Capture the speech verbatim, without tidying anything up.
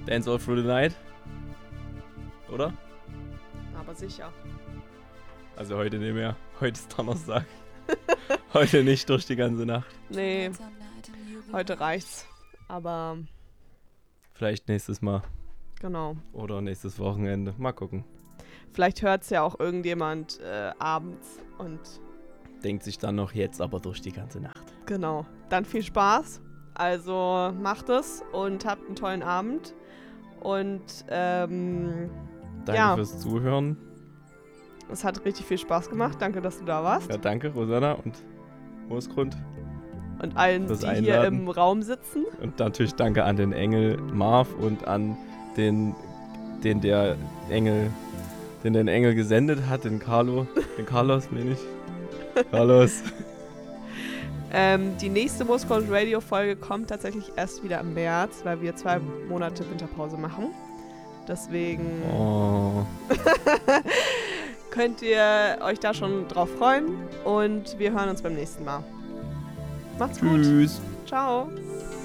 Dance All Through the Night. Oder? Aber sicher. Also heute nicht mehr. Heute ist Donnerstag. Heute nicht durch die ganze Nacht. Nee, heute reicht's. Aber Vielleicht nächstes Mal. genau. Oder nächstes Wochenende. Mal gucken. Vielleicht hört's ja auch irgendjemand äh, abends und Denkt sich dann noch jetzt aber durch die ganze Nacht. genau. Dann viel Spaß. Also macht es und habt einen tollen Abend. Und ähm, Danke Ja. fürs Zuhören. es hat richtig viel Spaß gemacht. Danke, dass du da warst. Ja, danke, Rosanna und Moosgrund. Und allen, fürs die hier Einladen. im Raum sitzen. Und natürlich danke an den Engel Marv und an den, den der Engel, den den Engel gesendet hat, den Carlo, den Carlos, meine ich. Carlos. Ähm, die nächste Moosgrund Radio Folge kommt tatsächlich erst wieder im März, weil wir zwei Monate Winterpause machen. Deswegen Oh. könnt ihr euch da schon drauf freuen und wir hören uns beim nächsten Mal. Macht's gut. Tschüss. Ciao.